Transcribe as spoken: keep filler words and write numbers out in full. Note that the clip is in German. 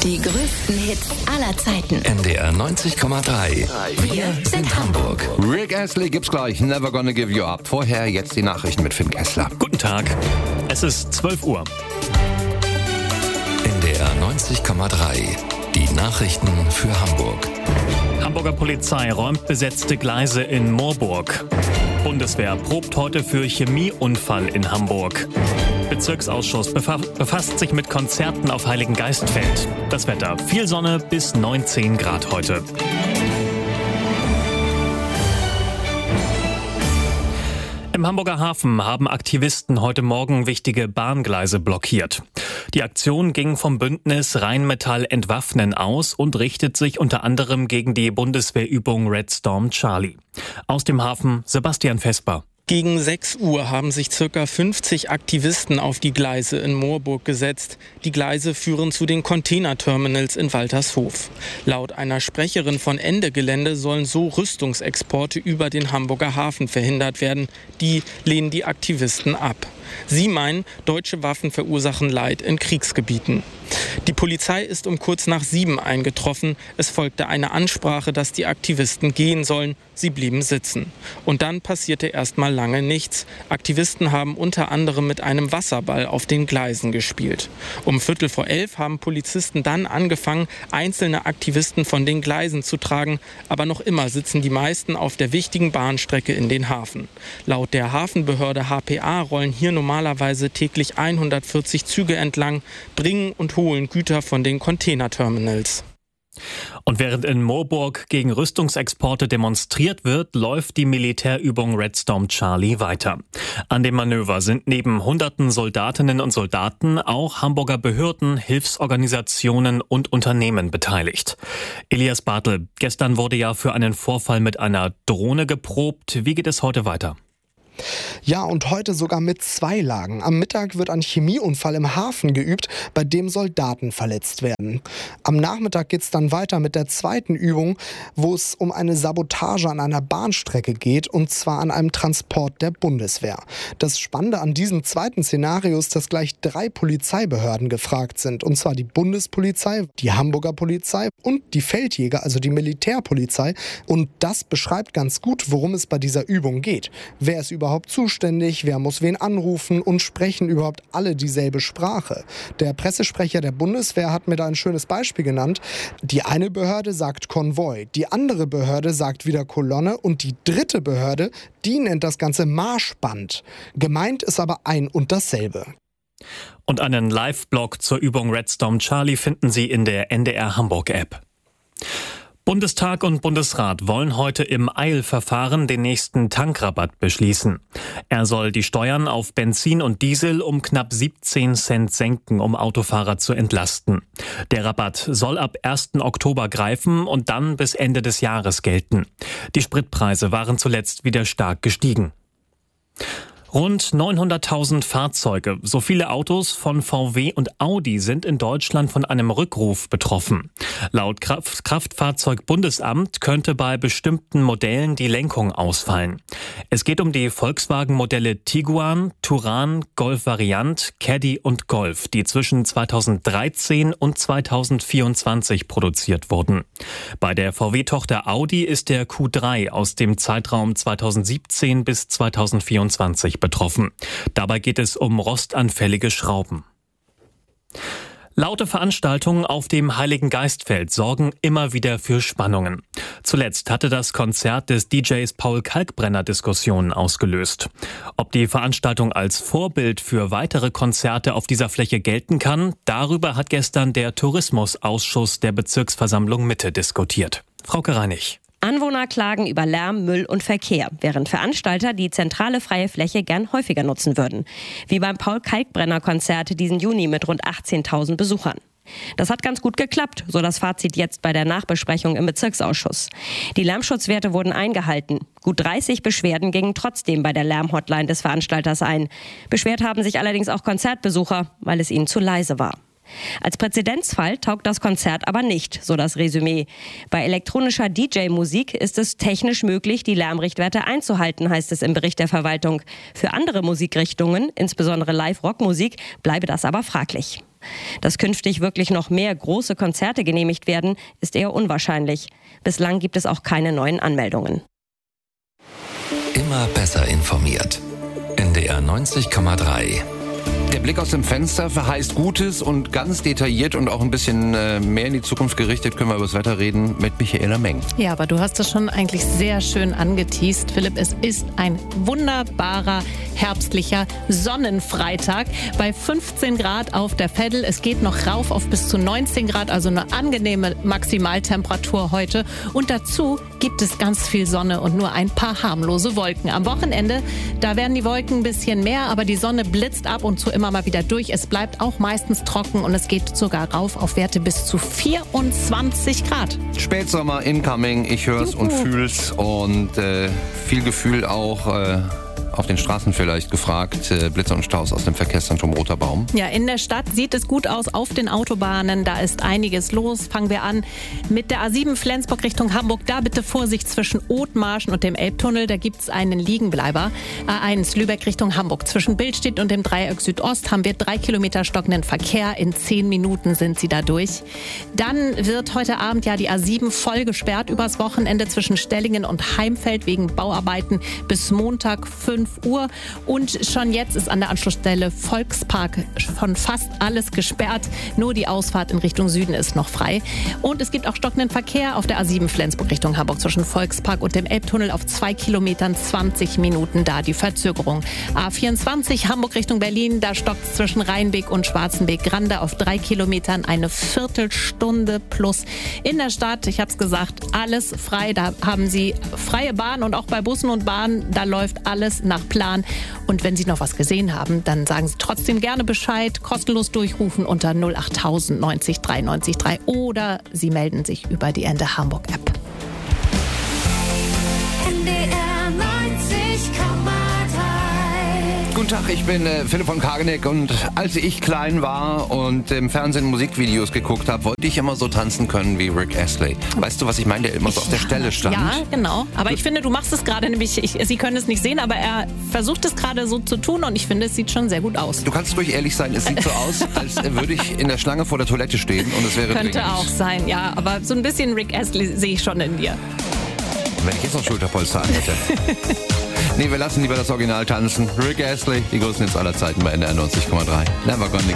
Die größten Hits aller Zeiten. N D R neunzig Komma drei. Wir sind Hamburg. Rick Astley gibt's gleich. Never Gonna Give You Up. Vorher jetzt die Nachrichten mit Finn Kessler. Guten Tag. Es ist zwölf Uhr. N D R neunzig Komma drei. Die Nachrichten für Hamburg. Hamburger Polizei räumt besetzte Gleise in Moorburg. Bundeswehr probt heute für Chemieunfall in Hamburg. Bezirksausschuss befa- befasst sich mit Konzerten auf Heiligengeistfeld. Das Wetter: viel Sonne bis neunzehn Grad heute. Im Hamburger Hafen haben Aktivisten heute Morgen wichtige Bahngleise blockiert. Die Aktion ging vom Bündnis Rheinmetall Entwaffnen aus und richtet sich unter anderem gegen die Bundeswehrübung Red Storm Charlie. Aus dem Hafen Sebastian Vesper. Gegen sechs Uhr haben sich circa fünfzig Aktivisten auf die Gleise in Moorburg gesetzt. Die Gleise führen zu den Containerterminals in Waltershof. Laut einer Sprecherin von Ende Gelände sollen so Rüstungsexporte über den Hamburger Hafen verhindert werden. Die lehnen die Aktivisten ab. Sie meinen, deutsche Waffen verursachen Leid in Kriegsgebieten. Die Polizei ist um kurz nach sieben eingetroffen. Es folgte eine Ansprache, dass die Aktivisten gehen sollen. Sie blieben sitzen. Und dann passierte erst mal lange nichts. Aktivisten haben unter anderem mit einem Wasserball auf den Gleisen gespielt. Um Viertel vor elf haben Polizisten dann angefangen, einzelne Aktivisten von den Gleisen zu tragen. Aber noch immer sitzen die meisten auf der wichtigen Bahnstrecke in den Hafen. Laut der Hafenbehörde H P A rollen hier normalerweise täglich hundertvierzig Züge entlang, bringen und holen Güter von den Containerterminals. Und während in Moorburg gegen Rüstungsexporte demonstriert wird, läuft die Militärübung Red Storm Charlie weiter. An dem Manöver sind neben hunderten Soldatinnen und Soldaten auch Hamburger Behörden, Hilfsorganisationen und Unternehmen beteiligt. Elias Bartel, gestern wurde ja für einen Vorfall mit einer Drohne geprobt. Wie geht es heute weiter? Ja, und heute sogar mit zwei Lagen. Am Mittag wird ein Chemieunfall im Hafen geübt, bei dem Soldaten verletzt werden. Am Nachmittag geht es dann weiter mit der zweiten Übung, wo es um eine Sabotage an einer Bahnstrecke geht, und zwar an einem Transport der Bundeswehr. Das Spannende an diesem zweiten Szenario ist, dass gleich drei Polizeibehörden gefragt sind, und zwar die Bundespolizei, die Hamburger Polizei und die Feldjäger, also die Militärpolizei. Und das beschreibt ganz gut, worum es bei dieser Übung geht. Wer ist überhaupt überhaupt zuständig, wer muss wen anrufen und sprechen überhaupt alle dieselbe Sprache? Der Pressesprecher der Bundeswehr hat mir da ein schönes Beispiel genannt. Die eine Behörde sagt Konvoi, die andere Behörde sagt wieder Kolonne und die dritte Behörde, die nennt das Ganze Marschband. Gemeint ist aber ein und dasselbe. Und einen Live-Blog zur Übung Red Storm Charlie finden Sie in der N D R Hamburg-App. Bundestag und Bundesrat wollen heute im Eilverfahren den nächsten Tankrabatt beschließen. Er soll die Steuern auf Benzin und Diesel um knapp siebzehn Cent senken, um Autofahrer zu entlasten. Der Rabatt soll ab ersten Oktober greifen und dann bis Ende des Jahres gelten. Die Spritpreise waren zuletzt wieder stark gestiegen. Rund neunhunderttausend Fahrzeuge, so viele Autos von V W und Audi, sind in Deutschland von einem Rückruf betroffen. Laut Kraft- Kraftfahrzeugbundesamt könnte bei bestimmten Modellen die Lenkung ausfallen. Es geht um die Volkswagen-Modelle Tiguan, Touran, Golf Variant, Caddy und Golf, die zwischen zweitausenddreizehn und zweitausendvierundzwanzig produziert wurden. Bei der V W-Tochter Audi ist der Q drei aus dem Zeitraum zweitausendsiebzehn bis zweitausendvierundzwanzig betroffen. Dabei geht es um rostanfällige Schrauben. Laute Veranstaltungen auf dem Heiligengeistfeld sorgen immer wieder für Spannungen. Zuletzt hatte das Konzert des D Js Paul Kalkbrenner Diskussionen ausgelöst. Ob die Veranstaltung als Vorbild für weitere Konzerte auf dieser Fläche gelten kann, darüber hat gestern der Tourismusausschuss der Bezirksversammlung Mitte diskutiert. Frauke Reinig. Anwohner klagen über Lärm, Müll und Verkehr, während Veranstalter die zentrale freie Fläche gern häufiger nutzen würden. Wie beim Paul-Kalkbrenner-Konzert diesen Juni mit rund achtzehntausend Besuchern. Das hat ganz gut geklappt, so das Fazit jetzt bei der Nachbesprechung im Bezirksausschuss. Die Lärmschutzwerte wurden eingehalten. Gut dreißig Beschwerden gingen trotzdem bei der Lärmhotline des Veranstalters ein. Beschwert haben sich allerdings auch Konzertbesucher, weil es ihnen zu leise war. Als Präzedenzfall taugt das Konzert aber nicht, so das Resümee. Bei elektronischer D J-Musik ist es technisch möglich, die Lärmrichtwerte einzuhalten, heißt es im Bericht der Verwaltung. Für andere Musikrichtungen, insbesondere Live-Rock-Musik, bleibe das aber fraglich. Dass künftig wirklich noch mehr große Konzerte genehmigt werden, ist eher unwahrscheinlich. Bislang gibt es auch keine neuen Anmeldungen. Immer besser informiert. N D R neunzig Komma drei. Der Blick aus dem Fenster verheißt Gutes und ganz detailliert und auch ein bisschen äh, mehr in die Zukunft gerichtet können wir über das Wetter reden mit Michaela Meng. Ja, aber du hast es schon eigentlich sehr schön angeteast, Philipp. Es ist ein wunderbarer, herbstlicher Sonnenfreitag bei fünfzehn Grad auf der Veddel. Es geht noch rauf auf bis zu neunzehn Grad, also eine angenehme Maximaltemperatur heute. Und dazu gibt es ganz viel Sonne und nur ein paar harmlose Wolken. Am Wochenende, da werden die Wolken ein bisschen mehr, aber die Sonne blitzt ab und zu immer mal wieder durch. Es bleibt auch meistens trocken und es geht sogar rauf auf Werte bis zu vierundzwanzig Grad. Spätsommer incoming, ich hör's und fühl's und äh, viel Gefühl auch äh, auf den Straßen vielleicht gefragt. Äh, Blitze und Staus aus dem Verkehrszentrum Roter Baum. Ja, in der Stadt sieht es gut aus auf den Autobahnen. Da ist einiges los. Fangen wir an mit der A sieben Flensburg Richtung Hamburg. Da bitte Vorsicht zwischen Othmarschen und dem Elbtunnel. Da gibt's einen Liegenbleiber. A eins Lübeck Richtung Hamburg. Zwischen Billstedt und dem Dreieck Südost haben wir drei Kilometer stockenden Verkehr. In zehn Minuten sind sie da durch. Dann wird heute Abend ja die A sieben voll gesperrt übers Wochenende zwischen Stellingen und Heimfeld wegen Bauarbeiten bis Montag fünf Uhr. Und schon jetzt ist an der Anschlussstelle Volkspark von fast alles gesperrt. Nur die Ausfahrt in Richtung Süden ist noch frei. Und es gibt auch stockenden Verkehr auf der A sieben Flensburg Richtung Hamburg zwischen Volkspark und dem Elbtunnel auf zwei Kilometern zwanzig Minuten da die Verzögerung. A vierundzwanzig Hamburg Richtung Berlin, da stockt es zwischen Rheinbeek und Schwarzenbeek-Grande auf drei Kilometern eine Viertelstunde plus. In der Stadt, ich habe es gesagt, alles frei. Da haben Sie freie Bahn und auch bei Bussen und Bahnen, da läuft alles nach Plan. Und wenn Sie noch was gesehen haben, dann sagen Sie trotzdem gerne Bescheid. Kostenlos durchrufen unter null acht tausend neunzig drei neunzig drei oder Sie melden sich über die N D R Hamburg App. N D R neunzig Komma drei. Guten Tag, ich bin äh, Philipp von Kageneck und als ich klein war und im Fernsehen Musikvideos geguckt habe, wollte ich immer so tanzen können wie Rick Astley. Weißt du, was ich meine? Der immer so auf der Stelle stand. Ja, genau. Aber ich finde, du machst es gerade nämlich, ich, Sie können es nicht sehen, aber er versucht es gerade so zu tun und ich finde, es sieht schon sehr gut aus. Du kannst ruhig ehrlich sein, es sieht so aus, als würde ich in der Schlange vor der Toilette stehen und es wäre Könnte dringend. auch sein, ja. Aber so ein bisschen Rick Astley sehe ich schon in dir. Wenn ich jetzt noch Schulterpolster an hätte. Nee, wir lassen lieber das Original tanzen. Rick Astley, die größten Hits aller Zeiten bei N D R neunzig Komma drei. Never gonna